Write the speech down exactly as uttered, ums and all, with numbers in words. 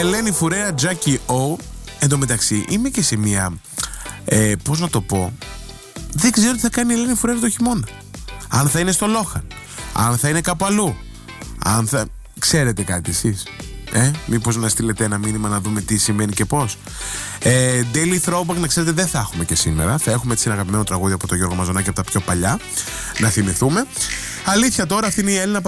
Ελένη Φουρέρα, Τζάκι Ο. Εν τω μεταξύ είμαι και σε μια, ε, πώς να το πω, δεν ξέρω τι θα κάνει η Ελένη Φουρέρα το χειμώνα. Αν θα είναι στο Λόχαν, αν θα είναι κάπου αλλού, αν θα... Ξέρετε κάτι εσείς? Ε, μήπως να στείλετε ένα μήνυμα να δούμε τι συμβαίνει και πώς. ε, Daily Throwback, να ξέρετε, δεν θα έχουμε και σήμερα. Θα έχουμε έτσι ένα αγαπημένο τραγούδι από τον Γιώργο Μαζονάκη, από τα πιο παλιά, να θυμηθούμε. Αλήθεια τώρα, αυτή είναι η Έλληνα